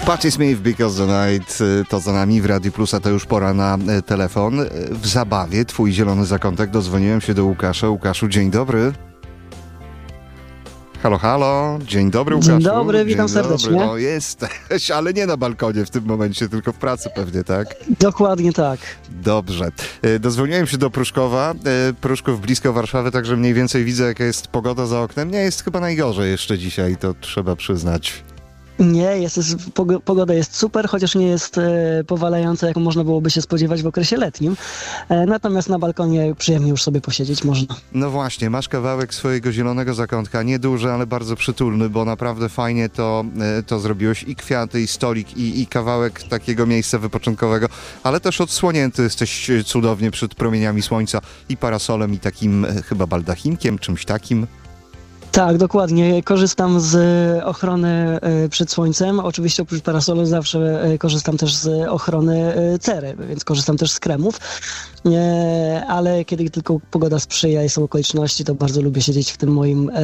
Patti Smith, Because the Night to za nami w Radiu Plus, a to już pora na telefon. W zabawie twój zielony zakątek, dodzwoniłem się do Łukasza. Łukaszu, dzień dobry. Halo, halo. Dzień dobry, Łukaszu. Dzień dobry, witam serdecznie. O, jesteś, ale nie na balkonie w tym momencie, tylko w pracy pewnie, tak? Dokładnie tak. Dobrze. Dozwoniłem się do Pruszkowa. Pruszków blisko Warszawy, także mniej więcej widzę, jaka jest pogoda za oknem. Nie jest chyba najgorzej jeszcze dzisiaj, to trzeba przyznać. Nie, pogoda jest super, chociaż nie jest powalająca, jak można byłoby się spodziewać w okresie letnim. Natomiast na balkonie przyjemnie już sobie posiedzieć można. No właśnie, masz kawałek swojego zielonego zakątka, nieduży, ale bardzo przytulny, bo naprawdę fajnie to zrobiłeś. I kwiaty, i stolik, i kawałek takiego miejsca wypoczynkowego, ale też odsłonięty jesteś cudownie przed promieniami słońca i parasolem, i takim chyba baldachinkiem, czymś takim. Tak, dokładnie. Korzystam z ochrony przed słońcem. Oczywiście oprócz parasolu zawsze korzystam też z ochrony cery, więc korzystam też z kremów. Ale kiedy tylko pogoda sprzyja i są okoliczności, to bardzo lubię siedzieć w tym moim